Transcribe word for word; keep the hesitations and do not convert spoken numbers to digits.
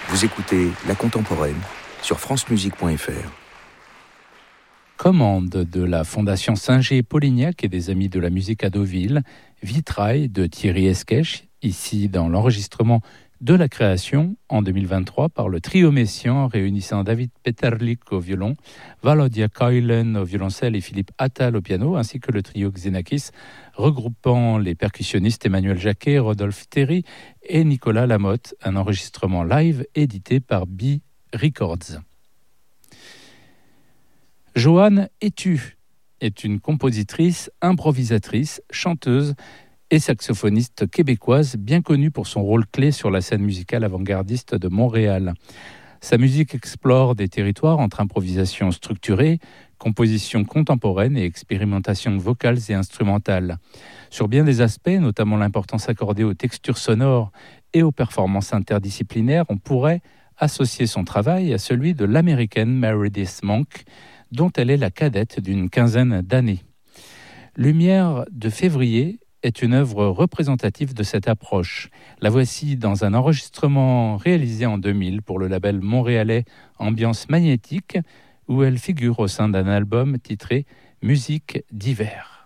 Vous écoutez La Contemporaine sur francemusique point f r. Commande de la Fondation Singer-Polignac et des Amis de la musique à Deauville, Vitrail de Thierry Esquèche, ici dans l'enregistrement de la création en deux mille vingt-trois par le trio messian réunissant David Peterlik au violon, Valodia Keulen au violoncelle et Philippe Attal au piano, ainsi que le trio Xenakis regroupant les percussionnistes Emmanuel Jacquet, Rodolphe Terry et Nicolas Lamotte, un enregistrement live édité par B Records. Joanne Etu est une compositrice, improvisatrice, chanteuse et saxophoniste québécoise bien connue pour son rôle clé sur la scène musicale avant-gardiste de Montréal. Sa musique explore des territoires entre improvisation structurée, composition contemporaine et expérimentation vocales et instrumentales. Sur bien des aspects, notamment l'importance accordée aux textures sonores et aux performances interdisciplinaires, on pourrait associer son travail à celui de l'américaine Meredith Monk, dont elle est la cadette d'une quinzaine d'années. Lumière de février est une œuvre représentative de cette approche. La voici dans un enregistrement réalisé en deux mille pour le label montréalais Ambiance Magnétique, où elle figure au sein d'un album titré Musique d'hiver.